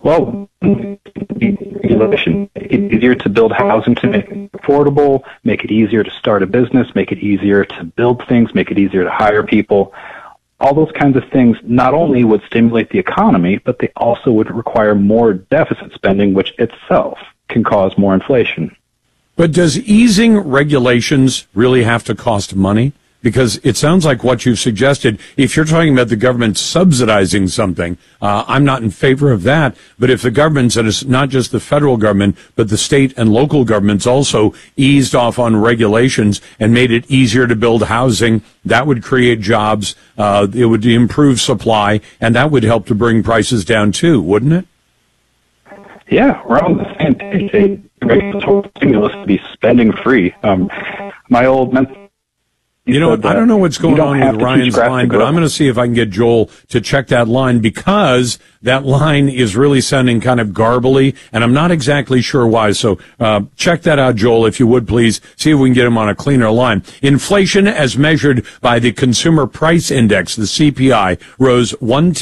Well, regulation, make it easier to build housing, to make it affordable, make it easier to start a business, make it easier to build things, make it easier to hire people. All those kinds of things not only would stimulate the economy, but they also would require more deficit spending, which itself can cause more inflation. But does easing regulations really have to cost money? Because it sounds like what you've suggested, if you're talking about the government subsidizing something, I'm not in favor of that. But if the governments, and it's not just the federal government, but the state and local governments also eased off on regulations and made it easier to build housing, that would create jobs, it would improve supply, and that would help to bring prices down too, wouldn't it? Yeah, we're on the same page. A regulatory stimulus to be spending free. My old mentor, I don't know what's going on with Ryan's line, but I'm going to see if I can get Joel to check that line, because that line is really sounding kind of garbly, and I'm not exactly sure why. So check that out, Joel, if you would, please. See if we can get him on a cleaner line. Inflation, as measured by the Consumer Price Index, the CPI, rose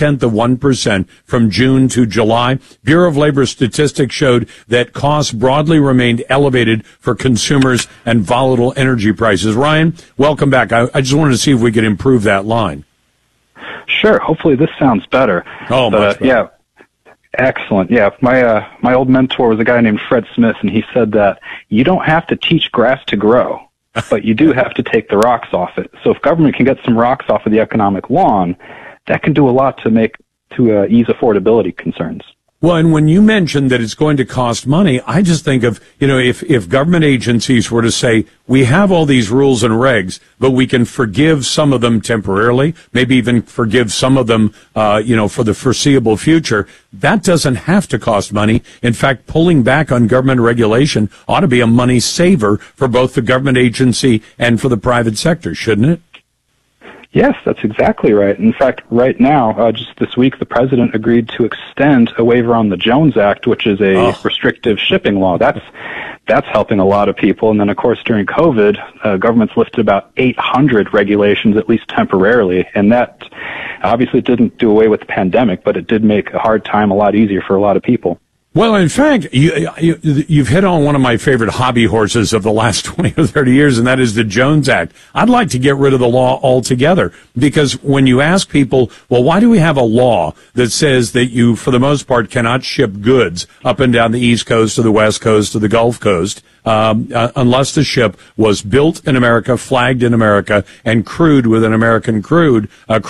0.1% from June to July. Bureau of Labor Statistics showed that costs broadly remained elevated for consumers and volatile energy prices. Ryan, welcome back. I just wanted to see if we could improve that line. Sure. Hopefully this sounds better. Oh, much better. Yeah. Excellent. Yeah. My old mentor was a guy named Fred Smith, and he said that you don't have to teach grass to grow, but you do have to take the rocks off it. So if government can get some rocks off of the economic lawn, that can do a lot to ease affordability concerns. Well, and when you mentioned that it's going to cost money, I just think of, if government agencies were to say, we have all these rules and regs, but we can forgive some of them temporarily, maybe even forgive some of them, for the foreseeable future, that doesn't have to cost money. In fact, pulling back on government regulation ought to be a money saver for both the government agency and for the private sector, shouldn't it? Yes, that's exactly right. In fact, right now, just this week, the president agreed to extend a waiver on the Jones Act, which is a restrictive shipping law. That's helping a lot of people. And then, of course, during COVID, governments lifted about 800 regulations, at least temporarily. And that obviously didn't do away with the pandemic, but it did make a hard time a lot easier for a lot of people. Well, in fact, you've hit on one of my favorite hobby horses of the last 20 or 30 years, and that is the Jones Act. I'd like to get rid of the law altogether, because when you ask people, well, why do we have a law that says that you, for the most part, cannot ship goods up and down the East Coast or the West Coast or the Gulf Coast, unless the ship was built in America, flagged in America, and crewed with an American crew?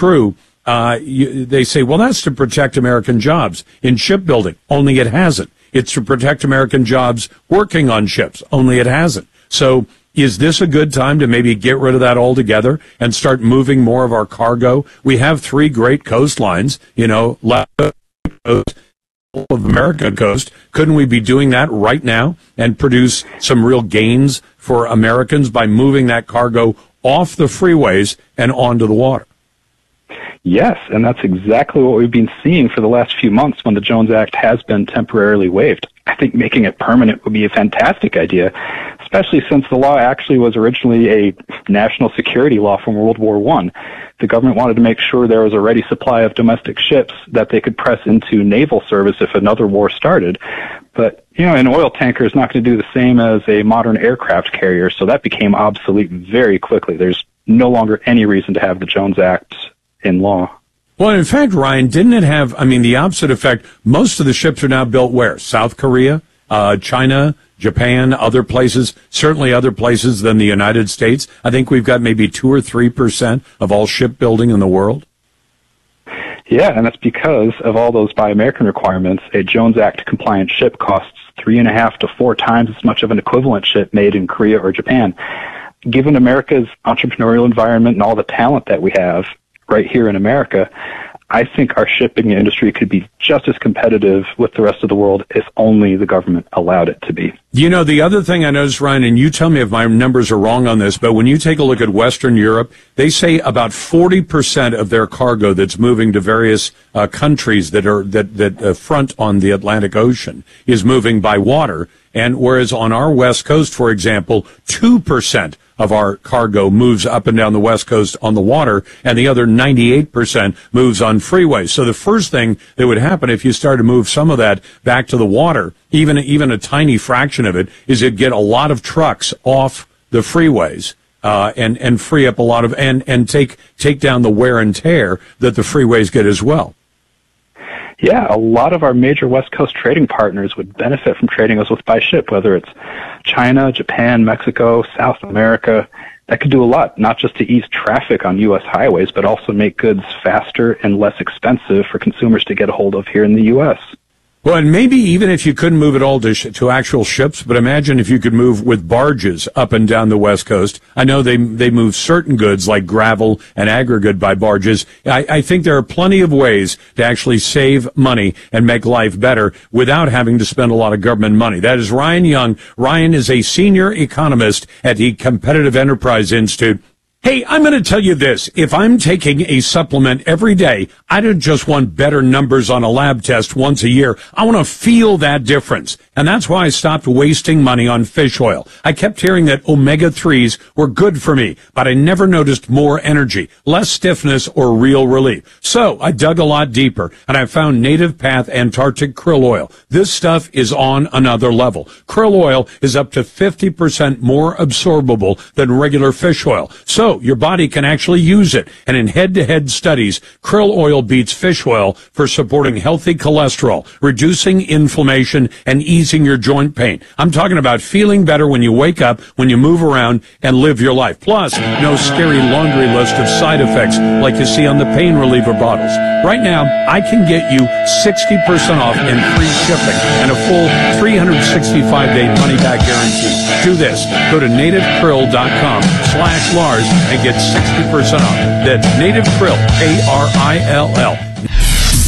They say, well, that's to protect American jobs in shipbuilding, only it hasn't. It's to protect American jobs working on ships, only it hasn't. So is this a good time to maybe get rid of that altogether and start moving more of our cargo? We have 3 great coastlines, left coast of America coast. Couldn't we be doing that right now and produce some real gains for Americans by moving that cargo off the freeways and onto the water? Yes, and that's exactly what we've been seeing for the last few months when the Jones Act has been temporarily waived. I think making it permanent would be a fantastic idea, especially since the law actually was originally a national security law from World War I. The government wanted to make sure there was a ready supply of domestic ships that they could press into naval service if another war started. But, an oil tanker is not going to do the same as a modern aircraft carrier, so that became obsolete very quickly. There's no longer any reason to have the Jones Act in law. Well, in fact, Ryan, didn't it have, the opposite effect? Most of the ships are now built where? South Korea, China, Japan, other places, certainly other places than the United States. I think we've got maybe 2 or 3% of all shipbuilding in the world. Yeah, and that's because of all those Buy American requirements. A Jones Act compliant ship costs 3.5 to 4 times as much of an equivalent ship made in Korea or Japan. Given America's entrepreneurial environment and all the talent that we have right here in America, I think our shipping industry could be just as competitive with the rest of the world if only the government allowed it to be. The other thing I noticed, Ryan, and you tell me if my numbers are wrong on this, but when you take a look at Western Europe, they say about 40% of their cargo that's moving to various countries that front on the Atlantic Ocean is moving by water. And whereas on our West Coast, for example, 2% of our cargo moves up and down the West Coast on the water, and the other 98% moves on freeways. So the first thing that would happen if you started to move some of that back to the water, even a tiny fraction of it, is it'd get a lot of trucks off the freeways. And free up a lot of, and take down the wear and tear that the freeways get as well. Yeah, a lot of our major West Coast trading partners would benefit from trading us with by ship, whether it's China, Japan, Mexico, South America. That could do a lot, not just to ease traffic on U.S. highways, but also make goods faster and less expensive for consumers to get a hold of here in the U.S. Well, and maybe even if you couldn't move it all to actual ships, but imagine if you could move with barges up and down the West Coast. I know they move certain goods like gravel and aggregate by barges. I think there are plenty of ways to actually save money and make life better without having to spend a lot of government money. That is Ryan Young. Ryan is a senior economist at the Competitive Enterprise Institute. Hey, I'm going to tell you this. If I'm taking a supplement every day, I don't just want better numbers on a lab test once a year. I want to feel that difference. And that's why I stopped wasting money on fish oil. I kept hearing that omega-3s were good for me, but I never noticed more energy, less stiffness, or real relief. So I dug a lot deeper, and I found Native Path Antarctic Krill Oil. This stuff is on another level. Krill oil is up to 50% more absorbable than regular fish oil. So your body can actually use it. And in head-to-head studies, krill oil beats fish oil for supporting healthy cholesterol, reducing inflammation, and easing your joint pain. I'm talking about feeling better when you wake up, when you move around, and live your life. Plus, no scary laundry list of side effects like you see on the pain reliever bottles. Right now, I can get you 60% off and free shipping and a full 365-day money-back guarantee. Do this. Go to nativekrill.com/Lars and get 60% off. That's Native Krill, Krill.